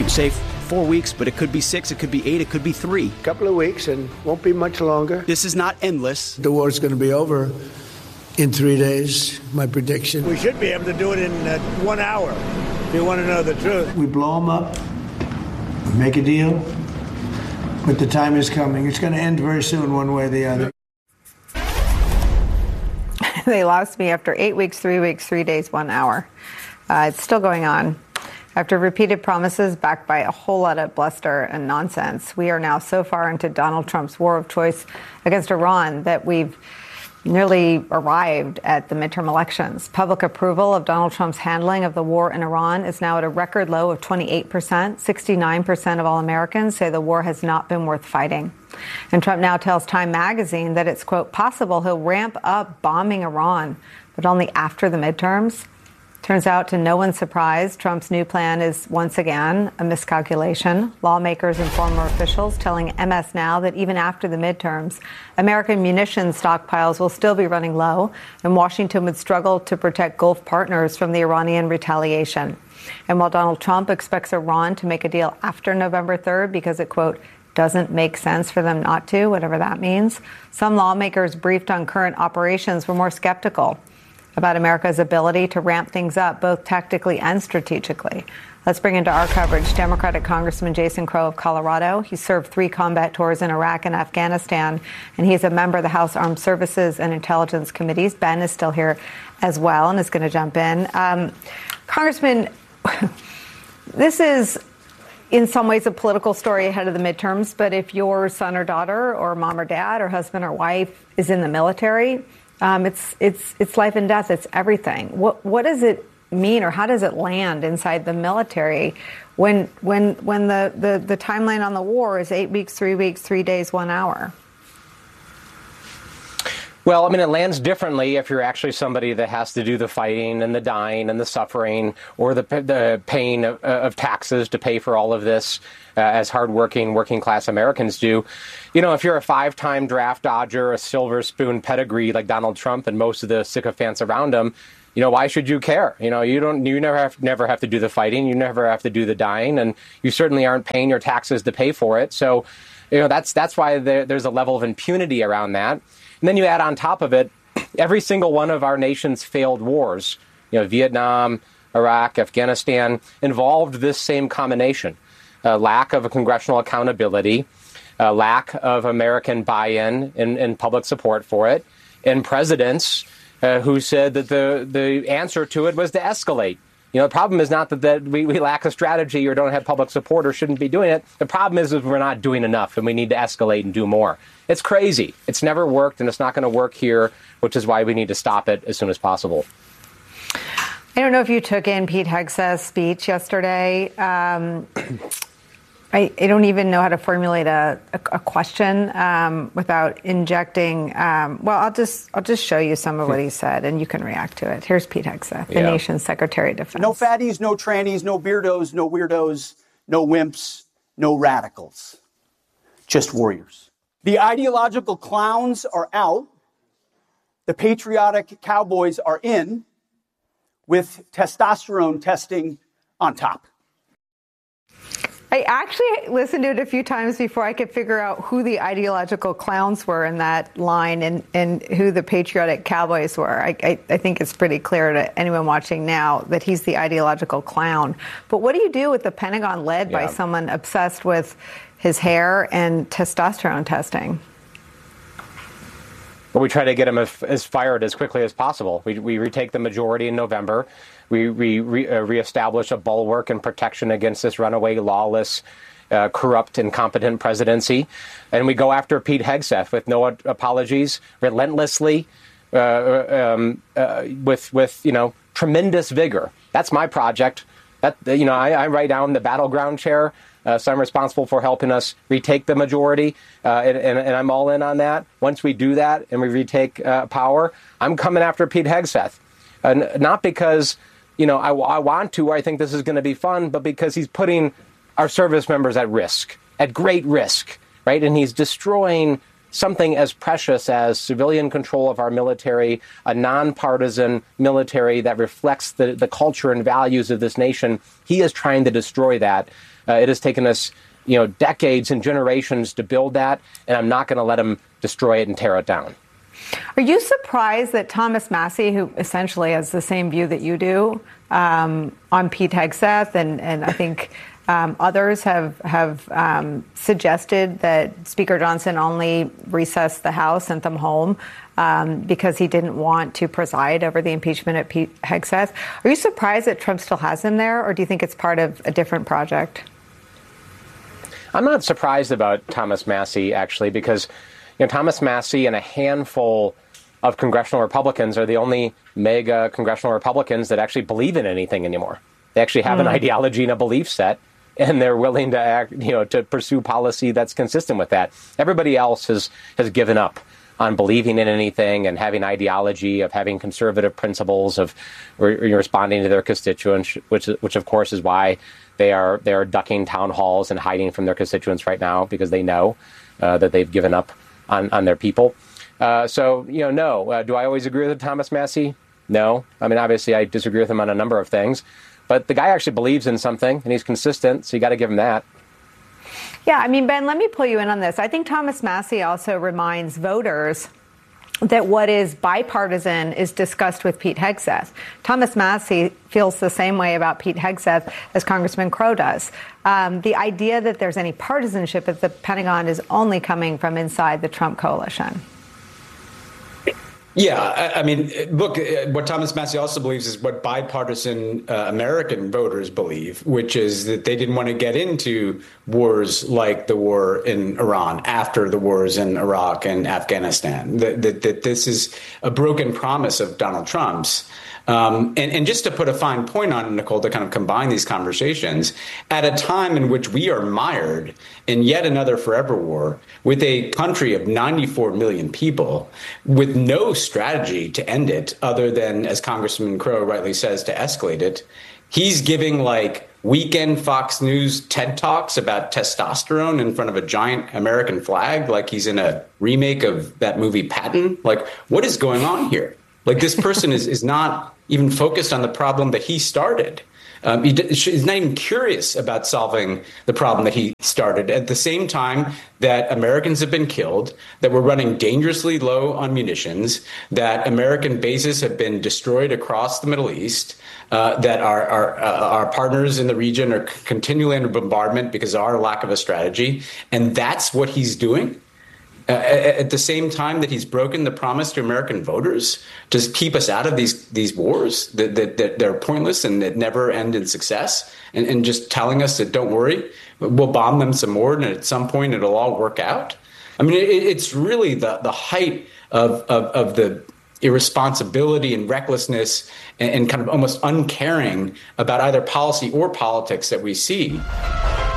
say 4 weeks, but it could be 6, it could be 8, it could be 3. A couple of weeks, and won't be much longer. This is not endless. The war's going to be over in 3 days, my prediction. We should be able to do it in 1 hour, if you want to know the truth. We blow them up, we make a deal, but the time is coming. It's going to end very soon, one way or the other. They lost me after 8 weeks, 3 weeks, 3 days, 1 hour. It's still going on. After repeated promises backed by a whole lot of bluster and nonsense, we are now so far into Donald Trump's war of choice against Iran that we've nearly arrived at the midterm elections. Public approval of Donald Trump's handling of the war in Iran is now at a record low of 28%. 69% of all Americans say the war has not been worth fighting. And Trump now tells Time magazine that it's, quote, possible he'll ramp up bombing Iran, but only after the midterms. Turns out, to no one's surprise, Trump's new plan is once again a miscalculation. Lawmakers and former officials telling MS Now that even after the midterms, American munitions stockpiles will still be running low, and Washington would struggle to protect Gulf partners from the Iranian retaliation. And while Donald Trump expects Iran to make a deal after November 3rd because it, quote, doesn't make sense for them not to, whatever that means, some lawmakers briefed on current operations were more skeptical about America's ability to ramp things up, both tactically and strategically. Let's bring into our coverage Democratic Congressman Jason Crow of Colorado. He served 3 combat tours in Iraq and Afghanistan, and he's a member of the House Armed Services and Intelligence Committees. Ben is still here as well and is going to jump in. Congressman, this is in some ways a political story ahead of the midterms, but if your son or daughter or mom or dad or husband or wife is in the military, it's life and death. It's everything. What does it mean, or how does it land inside the military when the timeline on the war is 8 weeks, 3 weeks, 3 days, 1 hour? Well, I mean, it lands differently if you're actually somebody that has to do the fighting and the dying and the suffering, or the paying of taxes to pay for all of this, as hardworking, working-class Americans do. You know, if you're a 5-time draft dodger, a silver spoon pedigree like Donald Trump and most of the sycophants around him, you know, why should you care? You know, you never have to do the fighting, you never have to do the dying, and you certainly aren't paying your taxes to pay for it. So, you know, that's why there's a level of impunity around that. And then you add on top of it, every single one of our nation's failed wars, you know, Vietnam, Iraq, Afghanistan, involved this same combination. Lack of a congressional accountability, lack of American buy-in and public support for it, and presidents who said that the answer to it was to escalate. You know, the problem is not that we lack a strategy or don't have public support or shouldn't be doing it. The problem is we're not doing enough and we need to escalate and do more. It's crazy. It's never worked and it's not going to work here, which is why we need to stop it as soon as possible. I don't know if you took in Pete Hegseth's speech yesterday. I don't even know how to formulate a question without injecting. I'll just show you some of what he said, and you can react to it. Here's Pete Hegseth, the nation's Secretary of Defense. No fatties, no trannies, no beardos, no weirdos, no wimps, no radicals. Just warriors. The ideological clowns are out. The patriotic cowboys are in, with testosterone testing on top. I actually listened to it a few times before I could figure out who the ideological clowns were in that line and who the patriotic cowboys were. I think it's pretty clear to anyone watching now that he's the ideological clown. But what do you do with the Pentagon led by someone obsessed with his hair and testosterone testing? Well, we try to get him as fired as quickly as possible. We retake the majority in November. We reestablish a bulwark and protection against this runaway, lawless, corrupt, incompetent presidency. And we go after Pete Hegseth with no apologies, relentlessly, with tremendous vigor. That's my project. I write down the battleground chair. So I'm responsible for helping us retake the majority, and I'm all in on that. Once we do that and we retake power, I'm coming after Pete Hegseth. Not because, I want to, or I think this is going to be fun, but because he's putting our service members at risk, at great risk, right? And he's destroying something as precious as civilian control of our military, a nonpartisan military that reflects the culture and values of this nation. He is trying to destroy that. It has taken us, decades and generations to build that, and I'm not going to let him destroy it and tear it down. Are you surprised that Thomas Massie, who essentially has the same view that you do on Pete Hegseth, and I think others have suggested that Speaker Johnson only recessed the House, sent them home because he didn't want to preside over the impeachment of Pete Hegseth? Are you surprised that Trump still has him there, or do you think it's part of a different project? I'm not surprised about Thomas Massie, actually, because Thomas Massie and a handful of congressional Republicans are the only mega congressional Republicans that actually believe in anything anymore. They actually have an ideology and a belief set, and they're willing to act, to pursue policy that's consistent with that. Everybody else has given up on believing in anything and having ideology, of having conservative principles, of responding to their constituents, which of course is why they are ducking town halls and hiding from their constituents right now, because they know that they've given up on their people. No. Do I always agree with Thomas Massie? No. I mean, obviously, I disagree with him on a number of things. But the guy actually believes in something, and he's consistent, so you got to give him that. Yeah, I mean, Ben, let me pull you in on this. I think Thomas Massie also reminds voters that what is bipartisan is discussed with Pete Hegseth. Thomas Massie feels the same way about Pete Hegseth as Congressman Crow does. The idea that there's any partisanship at the Pentagon is only coming from inside the Trump coalition. Yeah, I mean, look, what Thomas Massie also believes is what bipartisan American voters believe, which is that they didn't want to get into wars like the war in Iran after the wars in Iraq and Afghanistan, that this is a broken promise of Donald Trump's. And just to put a fine point on it, Nicole, to kind of combine these conversations, at a time in which we are mired in yet another forever war with a country of 94 million people with no strategy to end it other than, as Congressman Crow rightly says, to escalate it, he's giving like weekend Fox News TED Talks about testosterone in front of a giant American flag, like he's in a remake of that movie Patton. Like, what is going on here? Like, this person is not even focused on the problem that he started. He's not even curious about solving the problem that he started. At the same time that Americans have been killed, that we're running dangerously low on munitions, that American bases have been destroyed across the Middle East, that our partners in the region are continually under bombardment because of our lack of a strategy. And that's what he's doing. At the same time that he's broken the promise to American voters to keep us out of these wars that they're pointless and that never end in success, and just telling us that don't worry, we'll bomb them some more and at some point it'll all work out. I mean, it's really the height of the irresponsibility and recklessness and kind of almost uncaring about either policy or politics that we see.